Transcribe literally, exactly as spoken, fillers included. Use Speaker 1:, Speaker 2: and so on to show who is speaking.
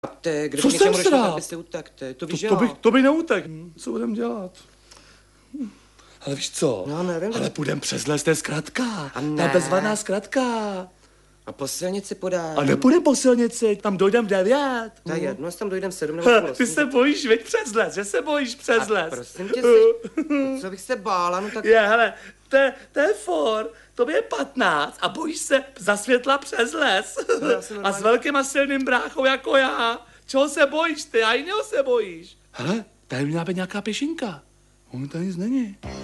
Speaker 1: Te, kde
Speaker 2: Co
Speaker 1: by
Speaker 2: jsem
Speaker 1: něčemu
Speaker 2: srál?
Speaker 1: došlo, tak byste utekte. To víš,
Speaker 2: To,
Speaker 1: jo.
Speaker 2: to, bych, to bych neutek. Co budem dělat? Ale víš co?
Speaker 1: No, nevím.
Speaker 2: Ale půjdem přes les, to je zkratka.
Speaker 1: A ne.
Speaker 2: Ta bezvadná zkratka.
Speaker 1: A po silnici podám.
Speaker 2: A nepůjdem po silnici, tam dojdem v devět.
Speaker 1: To je jedno, jestli tam dojdem v sedm nebo
Speaker 2: Ha,
Speaker 1: půl
Speaker 2: ty
Speaker 1: osm.
Speaker 2: se bojíš, veď přes les, že se bojíš přes
Speaker 1: A
Speaker 2: les.
Speaker 1: prosím tě, jsi... co bych se bála, no tak...
Speaker 2: Je, hele, to je, to je for, tobě je patnáct a bojíš se za světla přes les.
Speaker 1: já jsem
Speaker 2: A
Speaker 1: normálně-
Speaker 2: s velkým a silným bráchou jako já. Čeho se bojíš ty? A jiného se bojíš. Hele, tady měla být nějaká pěšinka. On tady nic není.